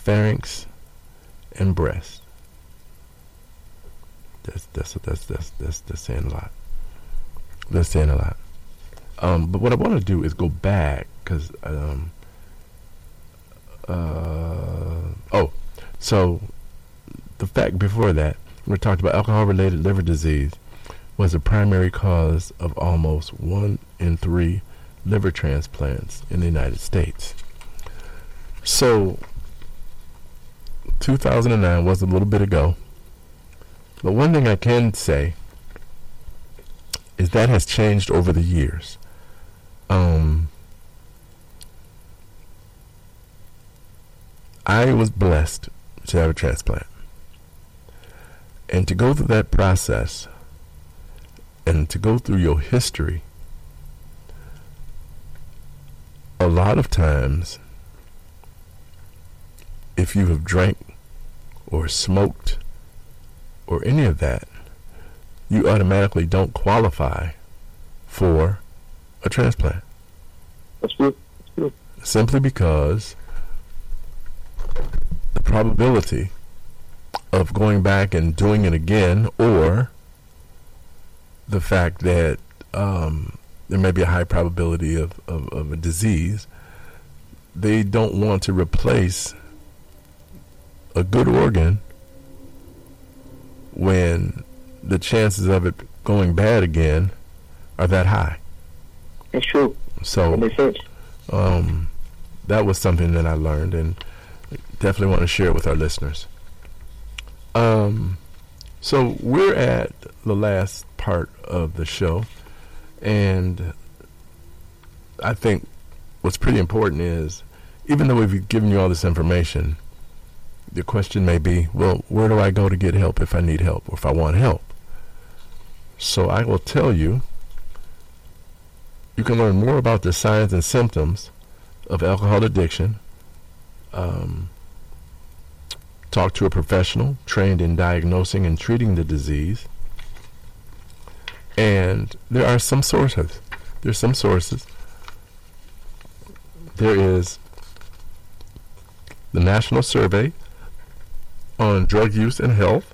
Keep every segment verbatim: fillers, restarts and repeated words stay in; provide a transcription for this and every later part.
pharynx, and breast. That's that's that's that's that's, that's saying a lot. That's saying a lot. Um, but what I want to do is go back because um, uh, oh, so the fact before that we talked about alcohol-related liver disease was the primary cause of almost one in three liver transplants in the United States. So two thousand nine was a little bit ago. But one thing I can say is that has changed over the years. Um, I was blessed to have a transplant. And to go through that process and to go through your history, a lot of times, if you have drank or smoked or any of that, you automatically don't qualify for a transplant. That's true. That's true. Simply because the probability of going back and doing it again, or the fact that um, there may be a high probability of, of, of a disease, they don't want to replace a good organ when the chances of it going bad again are that high. That's true. So that makes sense. Um, that was something that I learned, and definitely want to share it with our listeners. Um, so we're at the last part of the show, and I think what's pretty important is, even though we've given you all this information, the question may be, well, where do I go to get help if I need help or if I want help? So I will tell you, you can learn more about the signs and symptoms of alcohol addiction. Um, talk to a professional trained in diagnosing and treating the disease. And there are some sources. There's some sources. There is the National Survey on Drug Use and Health.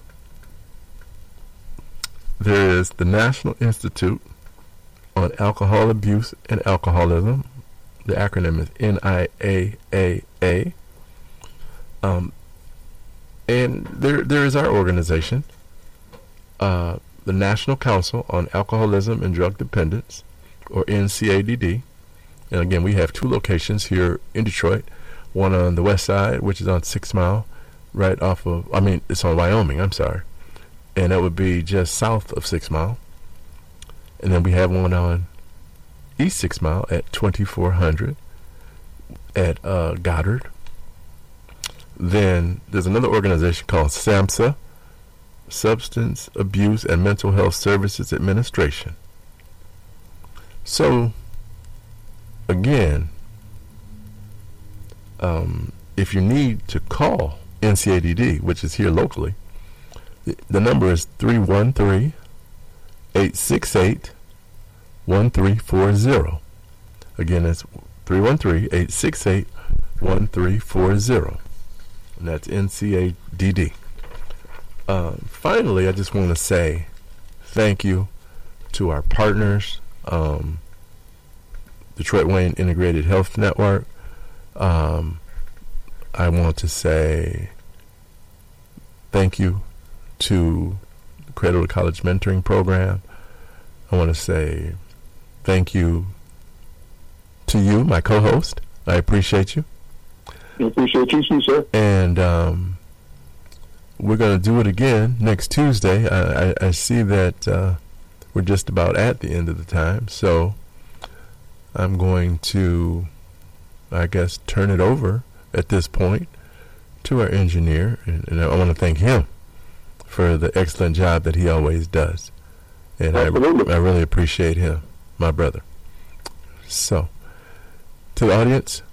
There is the National Institute on Alcohol Abuse and Alcoholism. The acronym is N I A A A. Um, and there, there is our organization, uh, the National Council on Alcoholism and Drug Dependence, or N C A D D. And again, we have two locations here in Detroit. One on the west side, which is on Six Mile, right off of, I mean, it's on Wyoming, I'm sorry. And that would be just south of Six Mile. And then we have one on East Six Mile at twenty-four hundred at uh, Goddard. Then there's another organization called SAMHSA, Substance Abuse and Mental Health Services Administration. So, again, um, if you need to call N C A D D, which is here locally, the, the number is three one three, eight six eight, one three four zero. Again, that's three one three, eight six eight, one three four zero. And that's N C A D D. Um, finally, I just want to say thank you to our partners, um, Detroit Wayne Integrated Health Network. Um, I want to say thank you to the Cradle to College Mentoring Program. I want to say thank you to you, my co-host. I appreciate you. I appreciate you too, sir. And um, we're going to do it again next Tuesday. I, I, I see that uh, we're just about at the end of the time, so I'm going to, I guess, turn it over at this point to our engineer, and, and I want to thank him for the excellent job that he always does. And I, I really appreciate him, my brother. So, to the audience,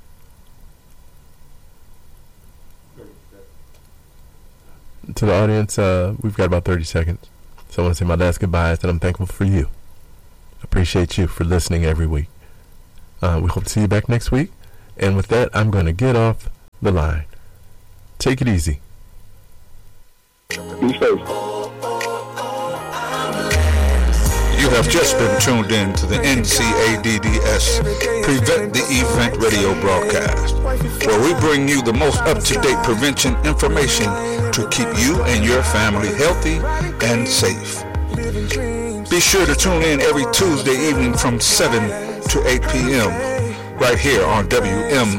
to the audience, uh, we've got about thirty seconds. So I want to say my last goodbyes, and I'm thankful for you. Appreciate you for listening every week. Uh, we hope to see you back next week. And with that, I'm going to get off the line. Take it easy. Be safe. You have just been tuned in to the N C A D D S Prevent the Event radio broadcast, where we bring you the most up-to-date prevention information to keep you and your family healthy and safe. Be sure to tune in every Tuesday evening from seven to eight p.m. right here on W M